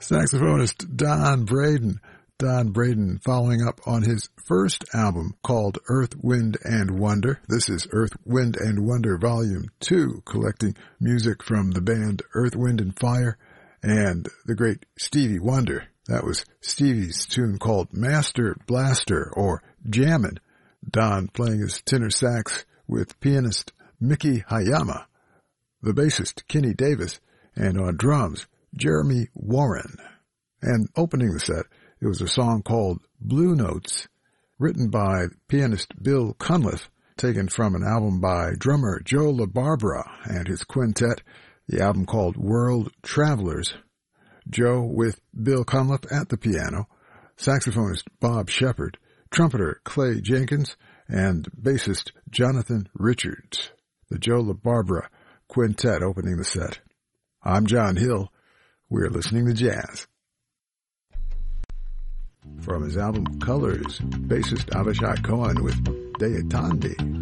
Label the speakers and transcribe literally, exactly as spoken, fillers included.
Speaker 1: saxophonist Don Braden. Don Braden following up on his first album called Earth, Wind, and Wonder. This is Earth, Wind, and Wonder Volume two, collecting music from the band Earth, Wind, and Fire and the great Stevie Wonder. That was Stevie's tune called Master Blaster, or Jammin'. Don playing his tenor sax with pianist Mickey Hayama, the bassist Kenny Davis, and on drums, Jeremy Warren. And opening the set, it was a song called Blue Notes, written by pianist Bill Cunliffe, taken from an album by drummer Joe LaBarbera and his quintet, the album called World Travelers. Joe with Bill Cunliffe at the piano, saxophonist Bob Shepard, trumpeter Clay Jenkins, and bassist Jonathan Richards. The Joe LaBarbera Quintet opening the set. I'm John Hill. We're listening to jazz. From his album Colors, bassist Avishai Cohen with Deitandi.